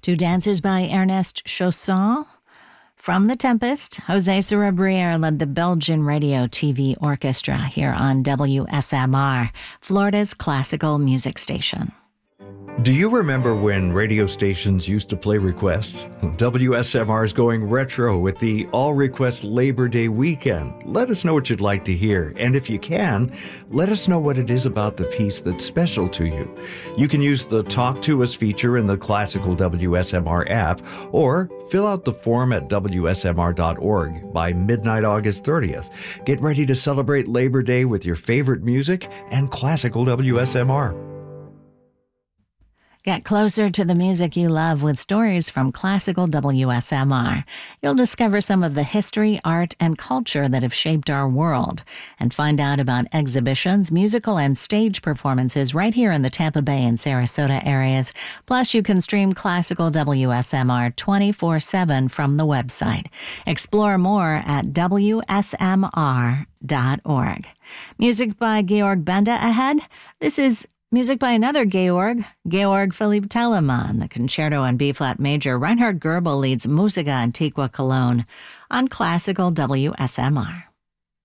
Two dances by Ernest Chausson. From The Tempest, Jose Cerebriere led the Belgian Radio TV Orchestra here on WSMR, Florida's classical music station. Do you remember when radio stations used to play requests? WSMR is going retro with the All Request Labor Day weekend. Let us know what you'd like to hear. And if you can, let us know what it is about the piece that's special to you. You can use the Talk to Us feature in the classical WSMR app or fill out the form at WSMR.org by midnight August 30th. Get ready to celebrate Labor Day with your favorite music and classical WSMR. Get closer to the music you love with stories from classical WSMR. You'll discover some of the history, art, and culture that have shaped our world, and find out about exhibitions, musical, and stage performances right here in the Tampa Bay and Sarasota areas. Plus, you can stream classical WSMR 24/7 from the website. Explore more at WSMR.org. Music by Georg Benda ahead. This is music by another Georg Philipp Telemann, the Concerto in B-flat major. Reinhard Goebel leads Musica Antiqua Cologne on classical WSMR.